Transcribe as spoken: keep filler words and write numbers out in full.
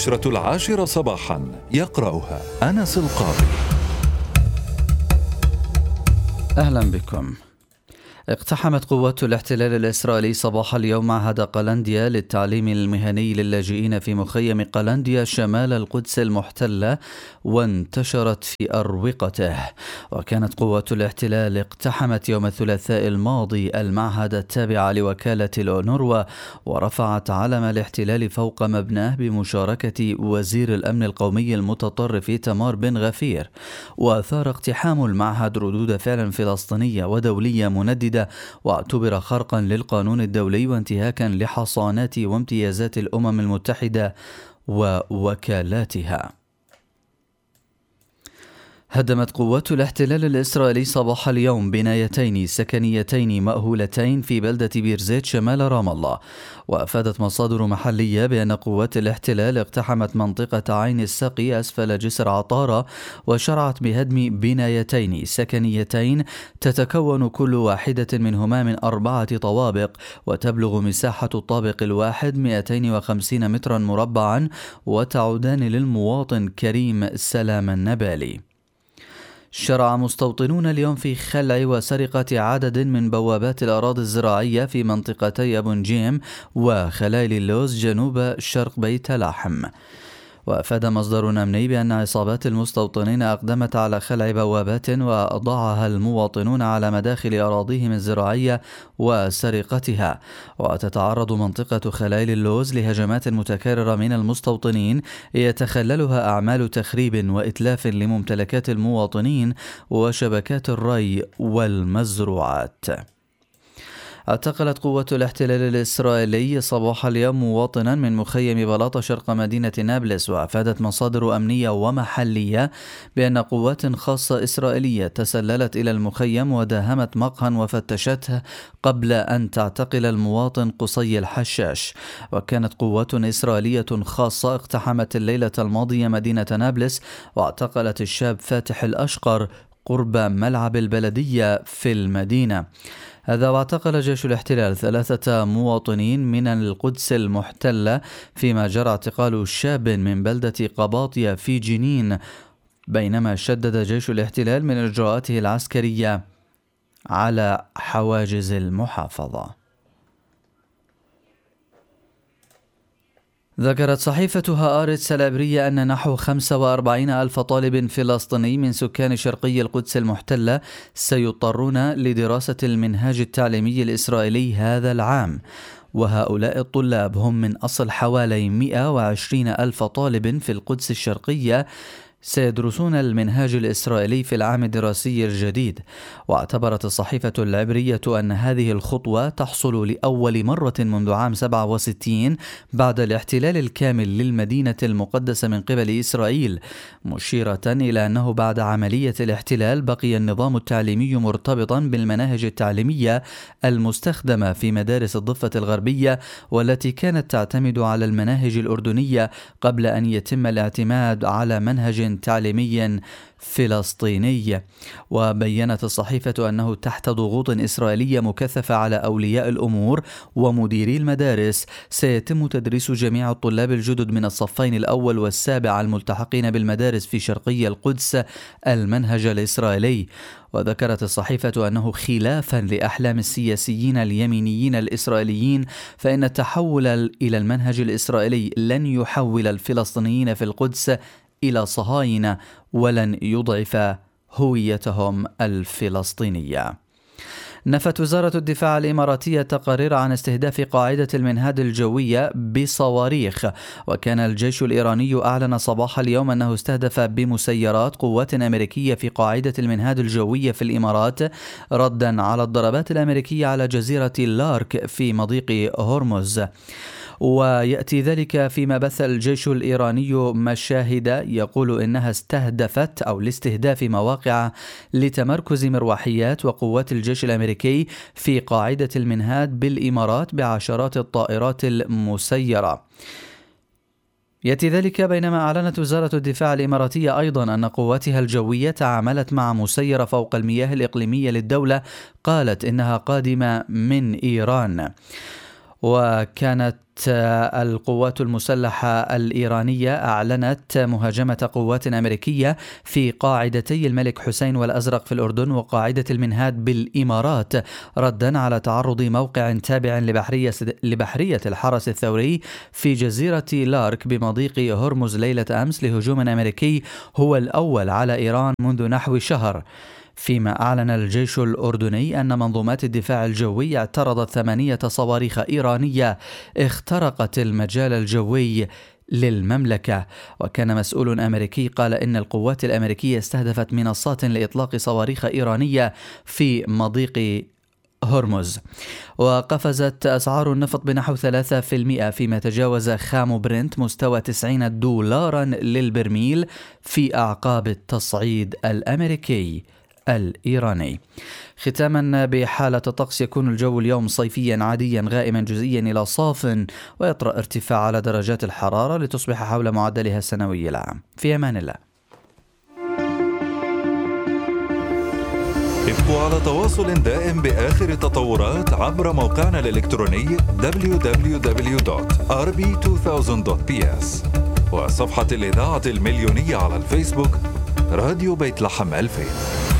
النشرة العاشرة صباحا، يقرأها أنس القاضي. أهلا بكم. اقتحمت قوات الاحتلال الإسرائيلي صباح اليوم معهد قلنديا للتعليم المهني للاجئين في مخيم قلنديا شمال القدس المحتلة وانتشرت في أروقته. وكانت قوات الاحتلال اقتحمت يوم الثلاثاء الماضي المعهد التابع لوكالة الأونروا ورفعت علم الاحتلال فوق مبناه بمشاركة وزير الأمن القومي المتطرف تمار بن غفير. وأثار اقتحام المعهد ردود فعل فلسطينية ودولية منددة، واعتبر خرقا للقانون الدولي وانتهاكا لحصانات وامتيازات الأمم المتحدة ووكالاتها. هدمت قوات الاحتلال الإسرائيلي صباح اليوم بنايتين سكنيتين مأهولتين في بلدة بيرزيت شمال رام الله. وأفادت مصادر محلية بأن قوات الاحتلال اقتحمت منطقة عين السقي أسفل جسر عطارة وشرعت بهدم بنايتين سكنيتين تتكون كل واحدة منهما من أربعة طوابق، وتبلغ مساحة الطابق الواحد مئتين وخمسين مترا مربعا، وتعودان للمواطن كريم سلام النبالي. شرع مستوطنون اليوم في خلع وسرقة عدد من بوابات الأراضي الزراعية في منطقتي أبو نجيم وخلايل اللوز جنوب شرق بيت لاحم. وأفاد مصدر أمني بأن عصابات المستوطنين أقدمت على خلع بوابات وأضاعها المواطنون على مداخل أراضيهم الزراعية وسرقتها. وتتعرض منطقة خلايل اللوز لهجمات متكررة من المستوطنين يتخللها أعمال تخريب وإتلاف لممتلكات المواطنين وشبكات الري والمزروعات. اعتقلت قوة الاحتلال الإسرائيلي صباح اليوم مواطنا من مخيم بلاطة شرق مدينة نابلس. وأفادت مصادر أمنية ومحلية بأن قوات خاصة إسرائيلية تسللت إلى المخيم وداهمت مقهى وفتشته قبل أن تعتقل المواطن قصي الحشاش. وكانت قوات إسرائيلية خاصة اقتحمت الليلة الماضية مدينة نابلس واعتقلت الشاب فاتح الأشقر قرب ملعب البلدية في المدينة. هذا واعتقل جيش الاحتلال ثلاثة مواطنين من القدس المحتلة، فيما جرى اعتقال شاب من بلدة قباطية في جنين، بينما شدد جيش الاحتلال من إجراءاته العسكرية على حواجز المحافظة. ذكرت صحيفة هآرتس العبرية أن نحو خمسة وأربعين ألف طالب فلسطيني من سكان شرقي القدس المحتلة سيضطرون لدراسة المنهاج التعليمي الإسرائيلي هذا العام. وهؤلاء الطلاب هم من أصل حوالي مئة وعشرين ألف طالب في القدس الشرقية سيدرسون المنهاج الإسرائيلي في العام الدراسي الجديد. واعتبرت الصحيفة العبرية أن هذه الخطوة تحصل لأول مرة منذ عام سبعة وستين بعد الاحتلال الكامل للمدينة المقدسة من قبل إسرائيل، مشيرة إلى أنه بعد عملية الاحتلال بقي النظام التعليمي مرتبطا بالمناهج التعليمية المستخدمة في مدارس الضفة الغربية، والتي كانت تعتمد على المناهج الأردنية قبل أن يتم الاعتماد على منهج تعليمي فلسطيني. وبيّنت الصحيفة أنه تحت ضغوط إسرائيلية مكثفة على أولياء الأمور ومديري المدارس سيتم تدريس جميع الطلاب الجدد من الصفين الأول والسابع الملتحقين بالمدارس في شرقي القدس المنهج الإسرائيلي. وذكرت الصحيفة أنه خلافا لأحلام السياسيين اليمينيين الإسرائيليين، فإن التحول إلى المنهج الإسرائيلي لن يحول الفلسطينيين في القدس إلى صهاينة ولن يضعف هويتهم الفلسطينية. نفت وزارة الدفاع الإماراتية تقارير عن استهداف قاعدة المنهاد الجوية بصواريخ. وكان الجيش الإيراني أعلن صباح اليوم أنه استهدف بمسيرات قوات أمريكية في قاعدة المنهاد الجوية في الإمارات، ردا على الضربات الأمريكية على جزيرة لارك في مضيق هرمز. ويأتي ذلك فيما بث الجيش الإيراني مشاهد يقول إنها استهدفت أو لاستهداف مواقع لتمركز مروحيات وقوات الجيش الأمريكي في قاعدة المنهاد بالإمارات بعشرات الطائرات المسيرة. يأتي ذلك بينما أعلنت وزارة الدفاع الإماراتية أيضا أن قواتها الجوية تعاملت مع مسيرة فوق المياه الإقليمية للدولة قالت إنها قادمة من إيران. وكانت القوات المسلحة الإيرانية أعلنت مهاجمة قوات أمريكية في قاعدتي الملك حسين والأزرق في الأردن وقاعدة المنهاد بالإمارات، ردا على تعرض موقع تابع لبحرية لبحرية الحرس الثوري في جزيرة لارك بمضيق هرمز ليلة أمس لهجوم أمريكي هو الأول على إيران منذ نحو شهر. فيما أعلن الجيش الأردني أن منظومات الدفاع الجوي اعترضت ثمانية صواريخ إيرانية اخترقت المجال الجوي للمملكة. وكان مسؤول أمريكي قال إن القوات الأمريكية استهدفت منصات لإطلاق صواريخ إيرانية في مضيق هرمز. وقفزت أسعار النفط بنحو ثلاثة بالمئة فيما تجاوز خام برنت مستوى تسعين دولارا للبرميل في أعقاب التصعيد الأمريكي الإيراني. ختاما بحالة الطقس، يكون الجو اليوم صيفيا عاديا غائما جزئيا إلى صاف، ويطرأ ارتفاع على درجات الحرارة لتصبح حول معدلها السنوي العام. في أمان الله. ابقوا على تواصل دائم بآخر التطورات عبر موقعنا الإلكتروني دبليو دبليو دبليو دوت آر بي ألفين دوت بي إس وصفحة الإذاعة المليونية على الفيسبوك راديو بيت لحم ألفين.